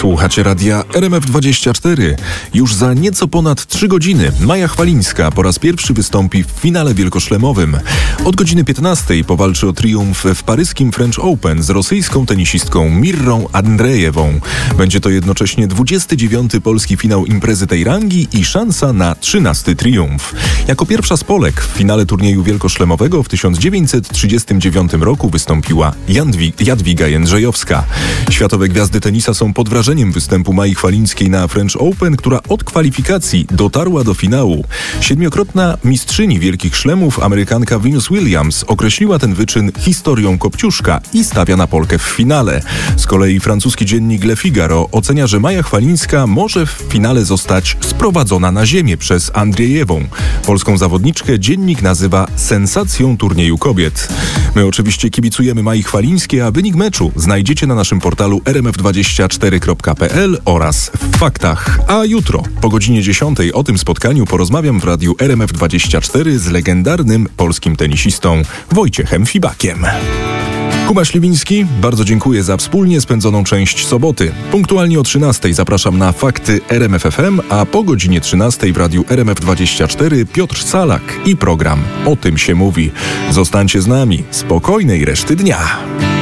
Słuchacie radia RMF24. Już za nieco ponad 3 godziny Maja Chwalińska po raz pierwszy wystąpi w finale wielkoszlemowym. Od godziny 15 powalczy o triumf w paryskim French Open z rosyjską tenisistką Mirrą Andrejewą. Będzie to jednocześnie 29. polski finał imprezy tej rangi i szansa na 13. triumf. Jako pierwsza z Polek w finale turnieju wielkoszlemowego w 1939 roku wystąpiła Jadwiga Jędrzejowska. Światowe gwiazdy tenisa są pod wrażeniem występu Mai Chwalińskiej na French Open, która od kwalifikacji dotarła do finału. 7-krotna mistrzyni wielkich szlemów, Amerykanka Venus Williams, określiła ten wyczyn historią Kopciuszka i stawia na Polkę w finale. Z kolei francuski dziennik Le Figaro ocenia, że Maja Chwalińska może w finale zostać sprowadzona na ziemię przez Andrzejewą. Polską zawodniczkę dziennik nazywa sensacją turnieju kobiet. My oczywiście kibicujemy Mai Chwalińskiej, a wynik meczu znajdziecie na naszym portalu rmf24.pl oraz w faktach. A jutro po godzinie 10 o tym spotkaniu porozmawiam w radiu RMF24 z legendarnym polskim tenisistą Wojciechem Fibakiem. Kuba Śliwiński, bardzo dziękuję za wspólnie spędzoną część soboty. Punktualnie o 13 zapraszam na Fakty RMF FM, a po godzinie 13 w radiu RMF24 Piotr Salak i program O tym się mówi. Zostańcie z nami. Spokojnej reszty dnia.